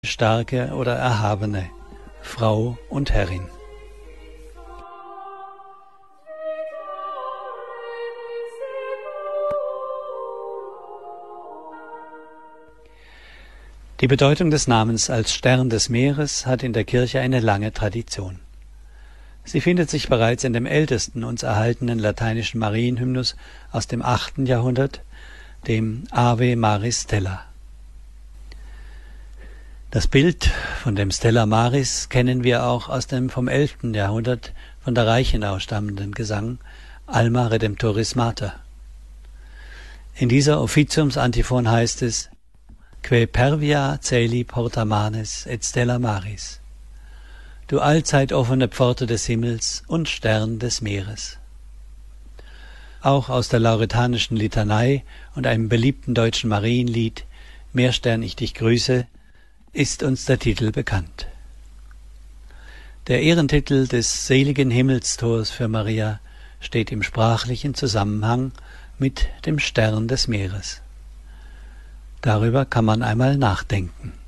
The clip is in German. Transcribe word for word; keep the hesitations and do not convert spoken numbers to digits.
starke oder erhabene, Frau und Herrin. Die Bedeutung des Namens als Stern des Meeres hat in der Kirche eine lange Tradition. Sie findet sich bereits in dem ältesten uns erhaltenen lateinischen Marienhymnus aus dem achten Jahrhundert, dem Ave Maris Stella. Das Bild von dem Stella Maris kennen wir auch aus dem vom elften Jahrhundert von der Reichenau stammenden Gesang Alma Redemptoris Mater. In dieser Offiziumsantiphon heißt es: Que pervia celi porta manes et stella maris. Du allzeit offene Pforte des Himmels und Stern des Meeres. Auch aus der lauretanischen Litanei und einem beliebten deutschen Marienlied Meerstern, ich dich grüße, ist uns der Titel bekannt. Der Ehrentitel des seligen Himmelstors für Maria steht im sprachlichen Zusammenhang mit dem Stern des Meeres. Darüber kann man einmal nachdenken.